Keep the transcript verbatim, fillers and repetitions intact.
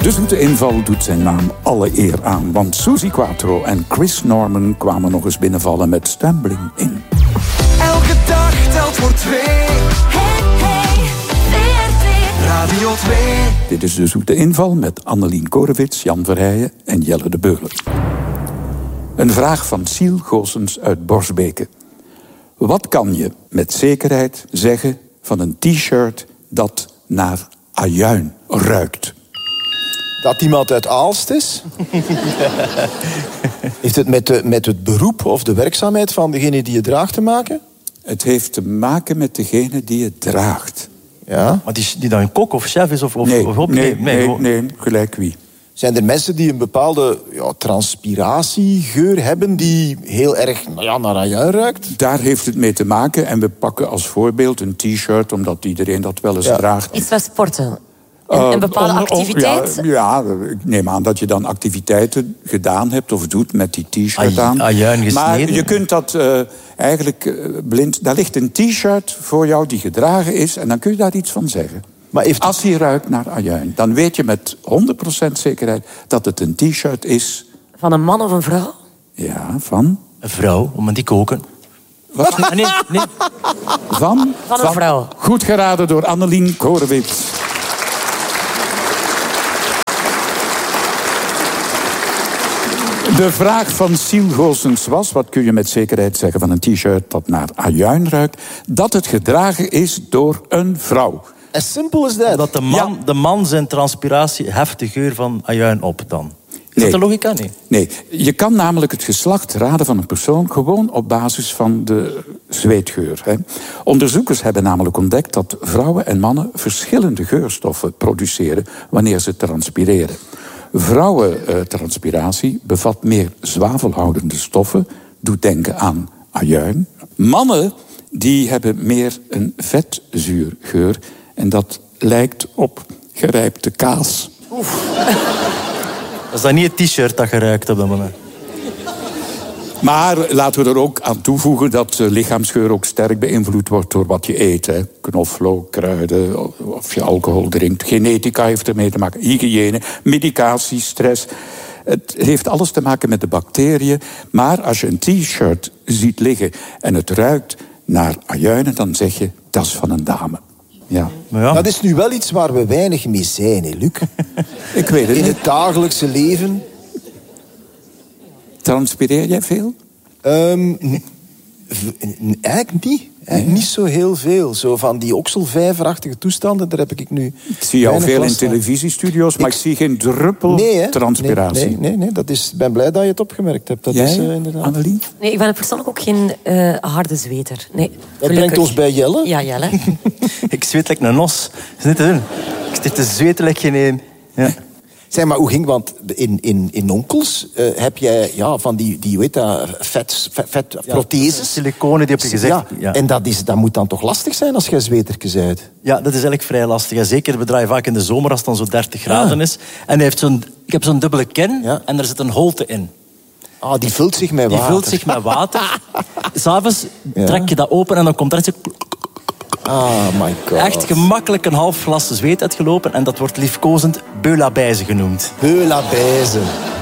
De zoete inval doet zijn naam alle eer aan. Want Suzy Quatro en Chris Norman kwamen nog eens binnenvallen met Stumbling In. Elke dag telt voor twee. Hey, hey, V R T Radio twee. Dit is de zoete inval met Annelien Korewits, Jan Verheijen en Jelle de Beuler. Een vraag van Siel Goossens uit Borsbeke. Wat kan je met zekerheid zeggen van een t-shirt dat naar ajuin ruikt? Dat iemand uit Aalst is? Heeft het met, de, met het beroep of de werkzaamheid van degene die het draagt te maken? Het heeft te maken met degene die het draagt. Ja. Maar die, die dan een kok of chef is? Of, of, Nee, of op, nee, nee, nee, nee, nee, gelijk wie. Zijn er mensen die een bepaalde ja, transpiratiegeur hebben die heel erg nou ja, naar ajuin ruikt? Daar heeft het mee te maken. En we pakken als voorbeeld een t-shirt, omdat iedereen dat wel eens Ja. draagt. Iets van sporten. Een, Uh, een bepaalde onder- activiteit. Ja, ja, ik neem aan dat je dan activiteiten gedaan hebt of doet met die t-shirt Aj- aan. ajuin gesneden. Maar je kunt dat uh, eigenlijk uh, blind... Daar ligt een t-shirt voor jou die gedragen is en dan kun je daar iets van zeggen. Maar heeft Als hij ruikt naar ajuin, dan weet je met honderd procent zekerheid dat het een t-shirt is. Van een man of een vrouw? Ja, van... Een vrouw, om die koken. Wat? Nee, nee, nee. Van? Van een vrouw. Goed geraden door Annelien Korewits. De vraag van Siel Goossens was... wat kun je met zekerheid zeggen van een t-shirt dat naar ajuin ruikt? Dat het gedragen is door een vrouw. as simple as that. Dat de man, Ja. de man zijn transpiratie heft de geur van ajuin op dan. Is Nee. dat de logica? Nee. Nee, je kan namelijk het geslacht raden van een persoon... gewoon op basis van de zweetgeur. Hè. Onderzoekers hebben namelijk ontdekt... dat vrouwen en mannen verschillende geurstoffen produceren... wanneer ze transpireren. Vrouwentranspiratie bevat meer zwavelhoudende stoffen... doet denken aan ajuin. Mannen die hebben meer een vetzuurgeur... en dat lijkt op gerijpte kaas. Dat is dan niet het t-shirt dat je ruikt op dat moment. Maar laten we er ook aan toevoegen dat uh, lichaamsgeur ook sterk beïnvloed wordt door wat je eet. Hè. Knoflook, kruiden, of, of je alcohol drinkt. Genetica heeft ermee te maken. Hygiëne, medicatie, stress. Het heeft alles te maken met de bacteriën. Maar als je een t-shirt ziet liggen en het ruikt naar ajuinen... dan zeg je, dat is van een dame. Ja. Maar ja, Dat is nu wel iets waar we weinig mee zijn, hè, Luc. Ik weet het In niet. het dagelijkse leven. Transpireer jij veel? Ehm, n- v- n- eigenlijk niet. Eigenlijk niet zo heel veel. Zo van die okselvijverachtige toestanden, daar heb ik nu... Ik zie jou weinig veel in last van. televisiestudio's, maar ik, Ik- zie geen druppel Nee, hè? transpiratie. Nee, nee, nee, nee. Dat is, ik ben blij dat je het opgemerkt hebt. Dat Jij, is eh, inderdaad... Annelien? Nee, ik ben persoonlijk ook geen eh, harde zweter. Nee, Dat gelukkig. brengt ons bij Jelle. Ja, Jelle. ik zweet like een nos. Dat is niet te doen. Ik zit te zweten like geen één. Ja. Zeg maar, hoe ging want in, in, in Onkels eh, heb jij ja, van die, die hoe heet dat, vet, vet, vet protheses. Siliconen die op je gezicht... Ja, Ja. en dat, is, dat moet dan toch lastig zijn als jij zwetertjes bent? Ja, dat is eigenlijk vrij lastig. Ja, zeker, we draaien vaak in de zomer als het dan zo dertig graden Ah. is. En hij heeft zo'n, ik heb zo'n dubbele kin Ja. en er zit een holte in. Ah, die vult zich met Die water. vult zich met water. S'avonds Ja. trek je dat open en dan komt er iets... Ah, my god. Echt gemakkelijk een half glas zweet uitgelopen en dat wordt liefkozend beulabijze genoemd. Beulabijze.